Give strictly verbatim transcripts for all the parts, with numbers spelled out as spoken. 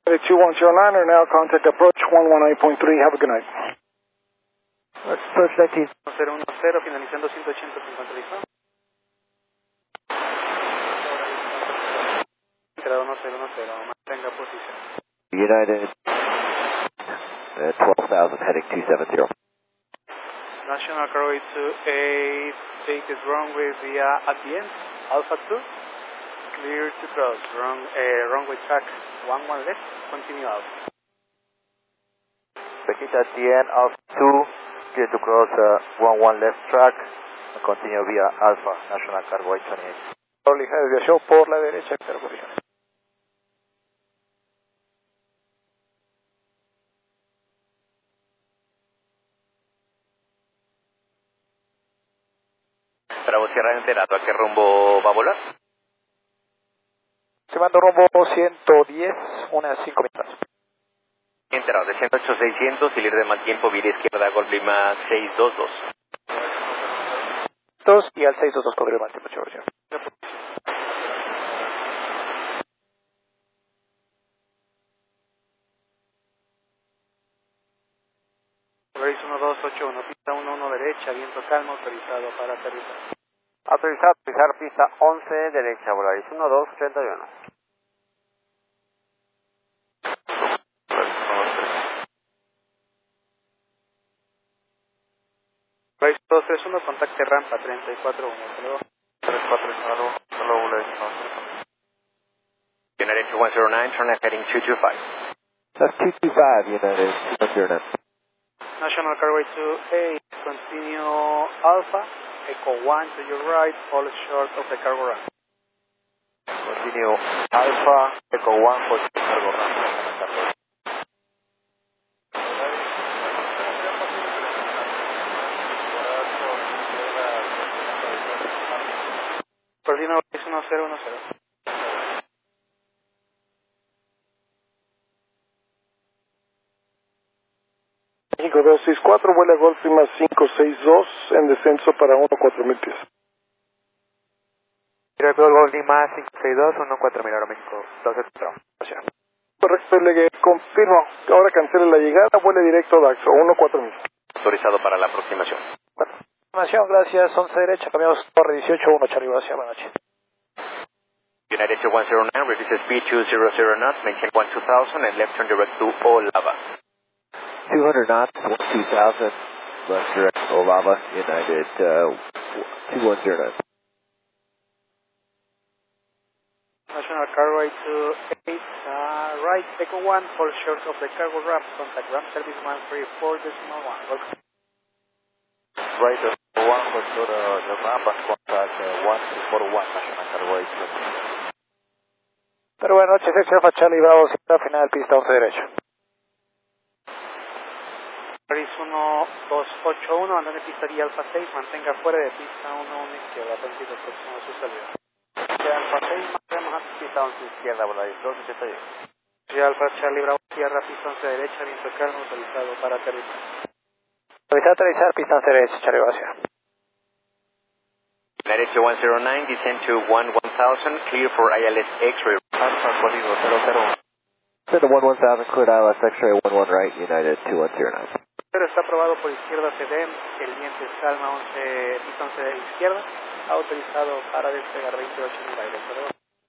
two one zero nine are now contact approach one one eight point three. Have a good night. Approach nineteen. cero uno cero, finalizando ciento ochenta cincuenta, ¿listo? Grado uno cero uno cero, mantenga posición. United, uh, twelve thousand heading two seven zero. National Carway two eight, take it runway via at the end, Alpha two, clear to cross, wrong, uh, runway track one one left, continue out. Take it at the end, Alpha two, clear to cross uh, one one left track, and continue via Alpha, National Carway twenty-eight. Ligera desviación por la derecha, pero posición. Bravo Sierra enterado, ¿a qué rumbo va a volar? Se manda rumbo ciento diez, unas cinco minutos. Enterado, de ciento ocho seiscientos, salir de mal tiempo, vía izquierda, Golf Lima seis dos dos. Dos y al seis dos dos cobrir mal tiempo, chévere. Race uno dos ocho uno, pista uno uno derecha, viento calmo, autorizado para aterrizar. Autorizado a aterrizar pista once derecha, Volaris uno dos treinta y uno. Race dos tres uno, contacte rampa treinta y cuatro uno, hasta luego. tres cuatro uno, hasta luego, Volaris. United two one zero nine, turn left heading two two five. That's two two five, United two one zero nine. National Carway two eight, continue Alpha, Echo one to your right, fall short of the cargo ramp. Continue Alpha, Echo one for cargo ramp. Coordina Race uno cero uno cero. cinco dos seis cuatro, vuela Golf Lima cinco seis dos en descenso para uno cuatro mil pies. Director Golf Lima cinco seis dos, uno cuatro mil, Aeroméxico doce cuatro. Correcto, le confirmo. Ahora cancele la llegada, vuele directo a Daxo uno cuatro mil. Autorizado para la aproximación. Aproximación, gracias. once derecha, cambiamos torre dieciocho uno, Charlie, gracias. Buenas noches. United two one zero nine, reduce speed two hundred knots, maintain one two thousand, and left turn direct to Olava. two hundred knots, one two thousand, left direct Olava, United uh, two one zero nine. National Carway two eight, uh, right, Echo one, fall short of the cargo ramp, contact ramp service one three four decimal one. Welcome. Right, Echo one, fall short of the ramp, and contact uh, one three four one, National Carway two. Pero buenas noches, X Alpha Charlie Bravo, cita final, pista once derecha. Paris uno dos ocho uno, andando en pista guía Alfa seis, mantenga fuera de pista uno uno izquierda, atendido próximo a su salida. Guía Alfa seis, mantenemos a pista once izquierda, Volaris dos ochenta y uno. Guía Alfa Charlie Bravo, tierra, pista once derecha, viento calmo, autorizado para aterrizar. Autorizado a aterrizar, pista once derecha, Charlie, gracias. United two one zero nine, descend to one one thousand, clear for I L S X-ray. Alfa código cero cero. Send to one one thousand, cleared I L S X-ray one one right, United two one zero nine. Pero está aprobado por izquierda C D M, el viento es calma once, pista once de izquierda, autorizado para despegar veintiocho mil aire, perdón.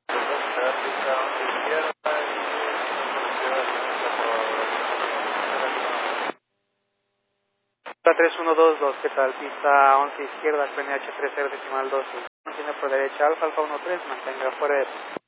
Pista tres uno dos dos, ¿qué tal? Pista once izquierda, P N H tres cero decimal doce. Mantiene por derecha, Alfa, Alfa uno tres, mantenga fuera de